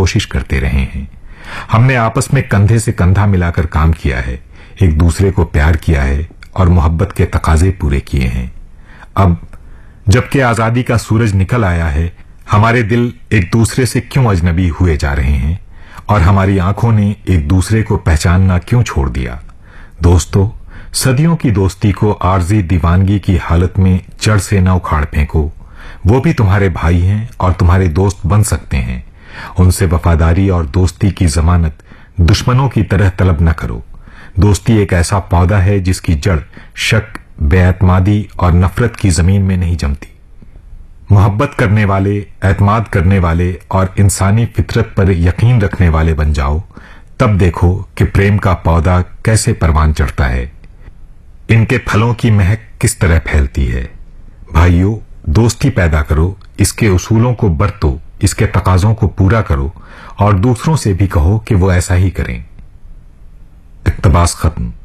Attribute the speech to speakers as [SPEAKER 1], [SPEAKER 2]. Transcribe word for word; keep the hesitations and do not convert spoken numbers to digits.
[SPEAKER 1] कोशिश करते रहे हैं। हमने आपस में कंधे से कंधा मिलाकर काम किया है, एक दूसरे को प्यार किया है और मोहब्बत के तकाजे पूरे किए हैं। अब जबकि आजादी का सूरज निकल आया है, हमारे दिल एक दूसरे से क्यों अजनबी हुए जा रहे हैं और हमारी आंखों ने एक दूसरे को पहचानना क्यों छोड़ दिया। दोस्तों, सदियों की दोस्ती को आर्जी दीवानगी की हालत में जड़ से न उखाड़ फेंको। वो भी तुम्हारे भाई हैं और तुम्हारे दोस्त बन सकते हैं। उनसे वफादारी और दोस्ती की जमानत दुश्मनों की तरह तलब न करो। दोस्ती एक ऐसा पौधा है जिसकी जड़ शक, बेएतमादी और नफरत की जमीन में नहीं जमती। मोहब्बत करने वाले, एतमाद करने वाले और इंसानी फितरत पर यकीन रखने वाले बन जाओ, तब देखो कि प्रेम का पौधा कैसे परवान चढ़ता है, इनके फलों की महक किस तरह फैलती है। भाइयों, दोस्ती पैदा करो, इसके उसूलों को बरतो, इसके तकाजों को पूरा करो और दूसरों से भी कहो कि वो ऐसा ही करें। इक्तबास खत्म।